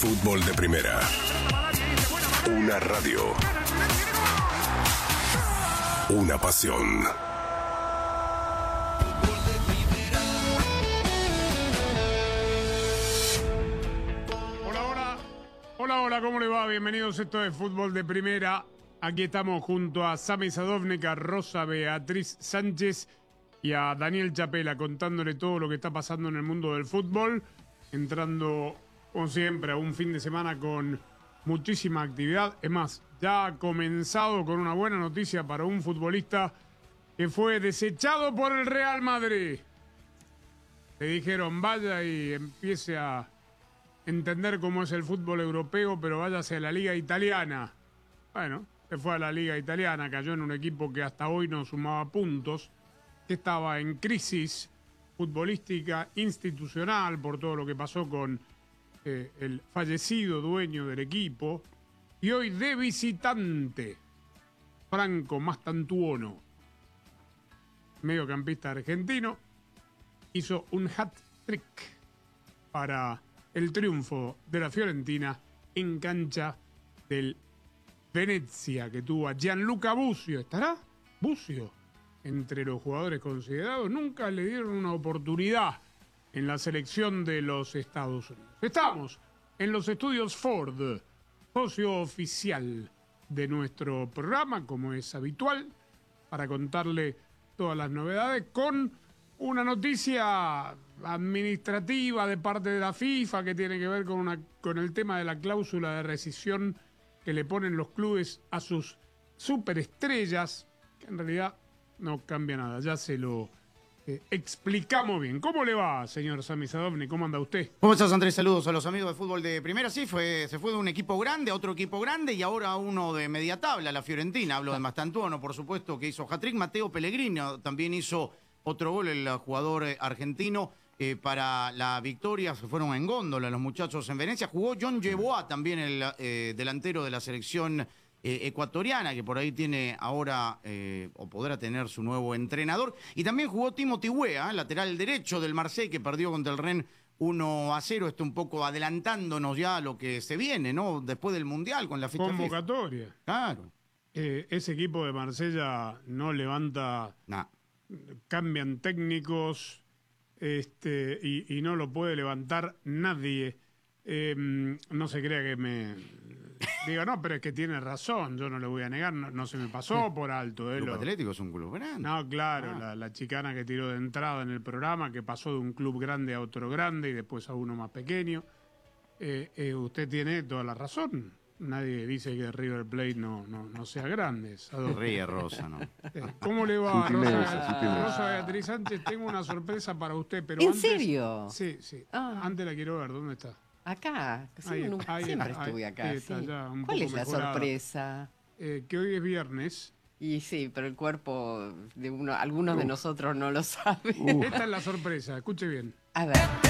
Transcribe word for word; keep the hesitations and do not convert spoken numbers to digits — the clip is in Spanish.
Fútbol de Primera. Una radio. Una pasión. Hola, hola. Hola, hola, ¿cómo le va? Bienvenidos, esto es Fútbol de Primera. Aquí estamos junto a Sami Sadovnik, a Rosa Beatriz Sánchez y a Daniel Chapela contándole todo lo que está pasando en el mundo del fútbol, entrando, como siempre, a un fin de semana con muchísima actividad. Es más, ya ha comenzado con una buena noticia para un futbolista que fue desechado por el Real Madrid. Le dijeron, vaya y empiece a entender cómo es el fútbol europeo, pero váyase a la Liga Italiana. Bueno, se fue a la Liga Italiana, cayó en un equipo que hasta hoy no sumaba puntos, que estaba en crisis futbolística institucional por todo lo que pasó con eh, el fallecido dueño del equipo, y hoy de visitante, Franco Mastantuono, mediocampista argentino, hizo un hat-trick para el triunfo de la Fiorentina en cancha del Venezia, que tuvo a Gianluca Busio. ¿Estará Busio entre los jugadores considerados? Nunca le dieron una oportunidad en la selección de los Estados Unidos. Estamos en los estudios Ford, socio oficial de nuestro programa, como es habitual, para contarle todas las novedades con una noticia administrativa de parte de la FIFA que tiene que ver con, una, con el tema de la cláusula de rescisión que le ponen los clubes a sus superestrellas, que en realidad no cambia nada, ya se lo eh, explicamos bien. ¿Cómo le va, señor Sami Sadovnik? ¿Cómo anda usted? ¿Cómo estás, Andrés? Saludos a los amigos de Fútbol de Primera. Sí, fue, se fue de un equipo grande a otro equipo grande y ahora uno de media tabla, la Fiorentina. Hablo de Mastantuono, por supuesto, que hizo hat-trick. Mateo Pellegrini también hizo otro gol, el jugador argentino, eh, para la victoria. Se fueron en góndola los muchachos en Venecia. Jugó John Yeboah, también el eh, delantero de la selección Eh, ecuatoriana, que por ahí tiene ahora eh, o podrá tener su nuevo entrenador, y también jugó Timothy Weah, lateral derecho del Marseille, que perdió contra el Rennes uno a cero. Esto un poco adelantándonos ya a lo que se viene, ¿no? Después del Mundial, con la fecha convocatoria. FIFA. Claro. Eh, ese equipo de Marsella no levanta, Nah. cambian técnicos, este, y, y no lo puede levantar nadie. Eh, no se crea que me diga, no, pero es que tiene razón, yo no le voy a negar, no, no se me pasó por alto. El Eh, Club lo... Atlético es un club grande. No, claro, Ah. la, la chicana que tiró de entrada en el programa, que pasó de un club grande a otro grande y después a uno más pequeño. Eh, eh, usted tiene toda la razón. Nadie dice que River Plate no, no, no sea grande. Ríe, Rosa, ¿no? Eh, ¿Cómo le va, Sutileza, Rosa, sutileza. Rosa Beatriz Sánchez? Tengo una sorpresa para usted, pero ¿En antes... serio? Sí, sí. Ah. Antes la quiero ver. ¿Dónde está? Acá, sí, Ahí, nunca- ahí siempre está, estuve ahí- acá. ahí está, sí. ya un ¿Cuál poco es la mejorada. sorpresa? Eh, que hoy es viernes. Y sí, pero el cuerpo de uno, algunos de nosotros no lo saben. Esta es la sorpresa, escuche bien. A ver.